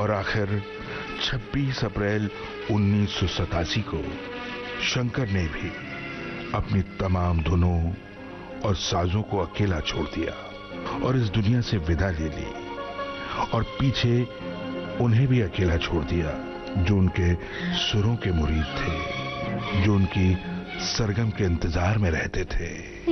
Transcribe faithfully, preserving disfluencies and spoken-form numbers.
और आखिर छब्बीस अप्रैल उन्नीस सौ सतासी को शंकर ने भी अपनी तमाम धुनों और साजों को अकेला छोड़ दिया और इस दुनिया से विदा ले ली। और पीछे उन्हें भी अकेला छोड़ दिया जो उनके सुरों के मुरीद थे, जो उनकी सरगम के इंतजार में रहते थे।